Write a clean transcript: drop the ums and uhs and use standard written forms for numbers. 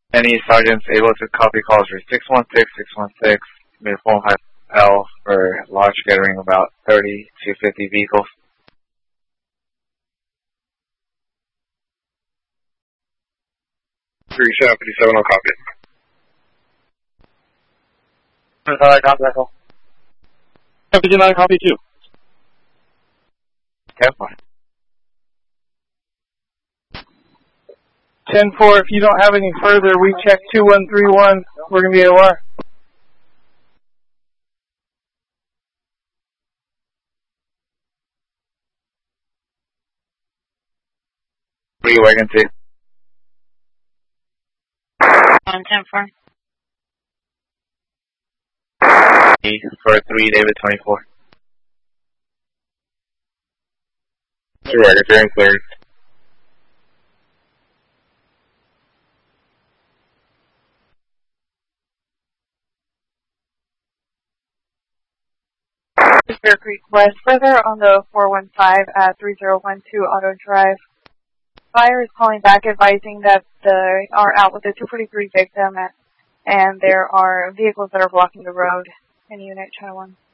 Any sergeants able to copy calls for 616, uniform L for large gathering about 30 to 50 vehicles? Three 757, I'll copy. I copy that call. 759, copy 2. Okay, fine. 10-4, if you don't have any further, we check 2131. We're going to be AOR. What are you wagon to? On 10-4. For 3, David 24. Two wagon, hearing cleared. Bear Creek West, further on the 415 at 3012 Auto Drive. Fire is calling back advising that they are out with a 243 victim and there are vehicles that are blocking the road in Unit Channel 1.